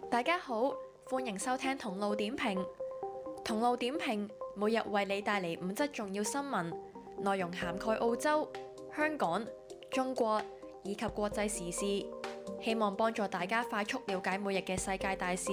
大家好，歡迎收聽同路點評。同路點評每日為你帶嚟5則重要新聞，內容涵蓋澳洲、香港、中國以及國際時事，希望幫助大家快速了解每日嘅世界大事。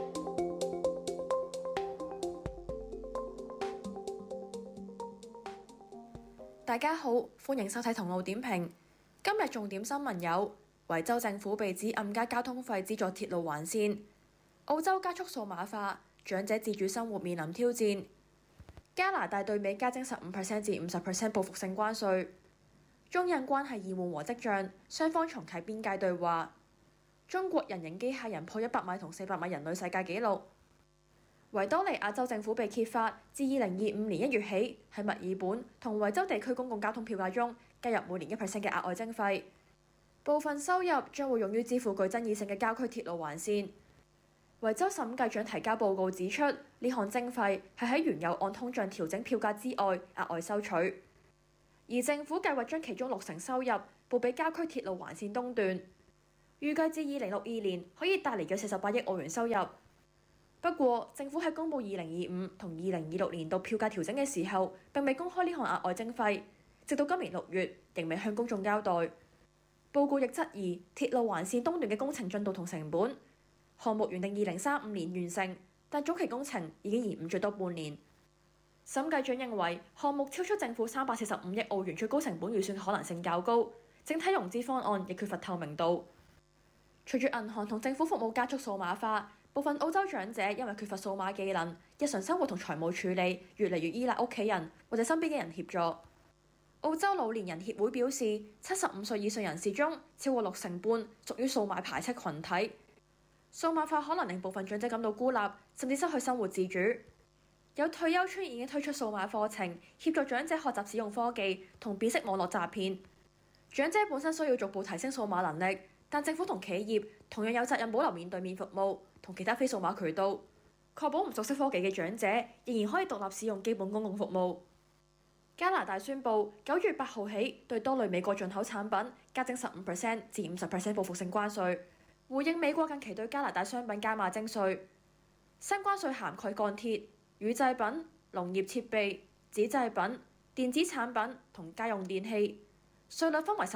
大家好，歡迎收睇同路點評。今日重點新聞有：維州政府被指暗加交通費資助鐵路環線；澳洲加速數碼化，長者自主生活面臨挑戰；加拿大對美加徵15%至50%報復性關稅；中印關係現緩和跡象，雙方重啟邊界對話；中國人形機械人破100米同400米人類世界紀錄；維多利亞州政府被揭發，自2025年1月起，喺墨爾本同維州地區公共交通票價中加入每年1%嘅額外徵費，部分收入將會用於支付具爭議性嘅郊區鐵路環線。維州審計長提交報告指出，呢項徵費係喺原有按通脹調整票價之外額外收取，而政府計劃將其中60%收入撥俾郊區鐵路環線東段，預計至2062年可以帶嚟約48億澳元收入。不過，政府喺公佈2025同2026年度票價調整嘅時候，並未公開呢項額外徵費，直到今年6月仍未向公眾交代。報告亦質疑鐵路環線東段嘅工程進度同成本。項目原定2035年完成，但早期工程已經延誤最多半年。審計長認為項目超出政府345億澳元最高成本預算可能性較高，整體融資方案亦缺乏透明度。隨住銀行同政府服務加速數碼化，部分澳洲長者因為缺乏數碼技能，日常生活同財務處理越嚟越依賴屋企人或者身邊嘅人協助。澳洲老年人協會表示，75歲以上人士中超過60%半屬於數碼排斥群體。數碼化可能令部分長者感到孤立，甚至失去生活自主。有退休村已經推出數碼課程，協助長者學習使用科技同辨識網絡詐騙。長者本身需要逐步提升數碼能力，但政府同企業同樣有責任保留面對面服務同其他非數碼渠道，確保唔熟悉科技嘅長者仍然可以獨立使用基本公共服務。加拿大宣布9月8號起對多類美國進口產品加徵15%至50%報復性關稅，回應美國近期對加拿大商品加碼徵稅。新關稅涵蓋鋼鐵、乳製品、農業設備、紙製品、電子產品同家用電器，稅率分為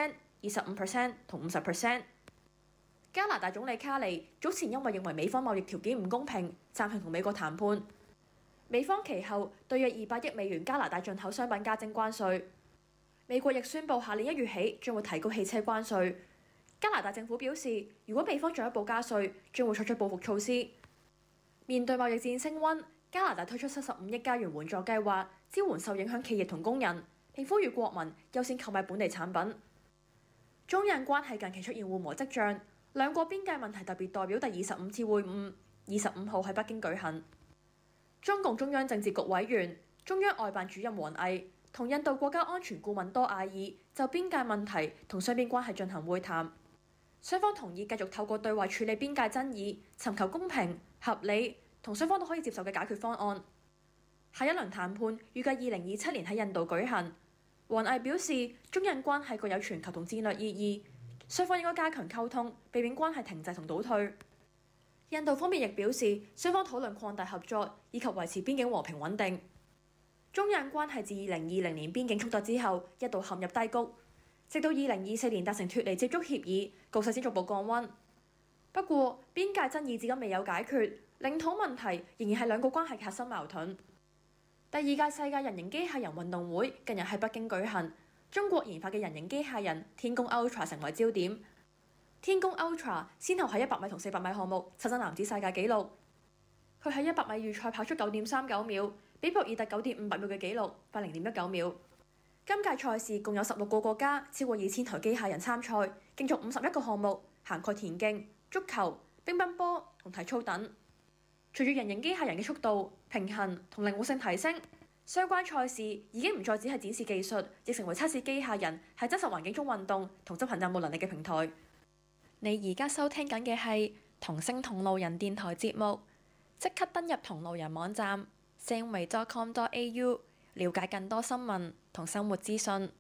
15%、25%同50%。加拿大總理卡尼早前因為認為美方貿易條件唔公平，暫停同美國談判。美方其後對約200億美元加拿大進口商品加徵關稅。美國亦宣布下年1月起將會提高汽車關稅。加拿大政府表示，如果美方進一步加稅，將會採取報復措施。面對貿易戰升溫，加拿大推出75億加元援助計劃，支援受影響企業同工人，並呼籲國民優先購買本地產品。中印關係近期出現緩和跡象，兩國邊界問題特別代表第25次會晤25號喺北京舉行。中共中央政治局委員、中央外辦主任王毅同印度國家安全顧問多艾爾就邊界問題同雙邊關係進行會談，雙方同意繼續透過對話處理邊界爭議，尋求公平、合理同雙方都可以接受嘅解決方案。下一輪談判預計2027年喺印度舉行。王毅表示，中印關係具有全球同戰略意義，雙方應該加強溝通，避免關係停滯同倒退。印度方面亦表示，雙方討論擴大合作以及維持邊境和平穩定。中印關係自2020年邊境衝突之後一度陷入低谷，直到2024年達成脫離接觸協議，局勢先逐步降溫。不過，邊界爭議至今未有解決，領土問題仍然係兩國關係嘅核心矛盾。第2屆世界人形機械人運動會近日喺北京舉行，中國研發嘅人形機械人天宮 Ultra 成為焦點。天宮 Ultra 先後喺100米同400米項目刷新男子世界紀錄。佢喺100米預賽跑出9.39秒，比博爾特9.58秒嘅紀錄快0.19秒。今屆賽事共有16個國家，超過2000台機械人參賽，競逐51個項目，涵蓋田徑、足球、乒乓波同體操等。隨住人形機械人嘅速度、平衡同靈活性提升，相關賽事已經唔再只係展示技術，亦成為測試機械人喺真實環境中運動同執行任務能力嘅平台。你而家收聽緊嘅係同聲同路人電台節目，即刻登入同路人網站 samway.com.au 了解更多新聞同生活資訊。